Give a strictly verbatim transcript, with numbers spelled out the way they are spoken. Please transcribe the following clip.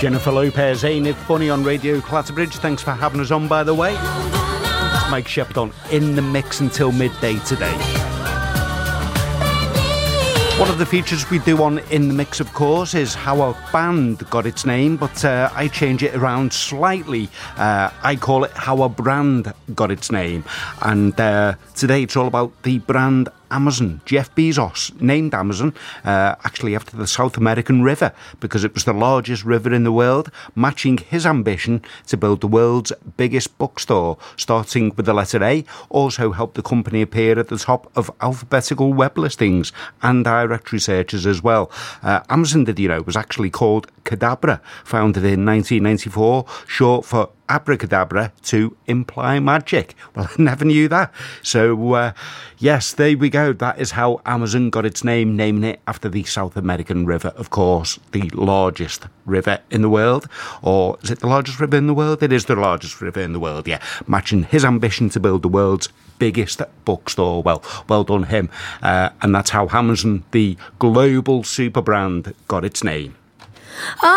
Jennifer Lopez, Ain't It Funny on Radio Clatterbridge. Thanks for having us on, by the way. It's Mike Shepton in the mix until midday today. One of the features we do on In the Mix, of course, is how a band got its name, but uh, I change it around slightly. Uh, I call it how a brand got its name. And uh, today it's all about the brand Amazon. Jeff Bezos named Amazon uh, actually after the South American River because it was the largest river in the world, matching his ambition to build the world's biggest bookstore, starting with the letter A. Also helped the company appear at the top of alphabetical web listings and directory searches as well. Uh, Amazon, did you know, was actually called Cadabra, founded in nineteen ninety-four, short for abracadabra to imply magic. Well, I never knew that. So, uh, yes, there we go. That is how Amazon got its name, naming it after the South American River, of course, the largest river in the world. Or is it the largest river in the world? It is the largest river in the world, yeah. Matching his ambition to build the world's biggest bookstore. Well, well done him. Uh, and that's how Amazon, the global super brand, got its name.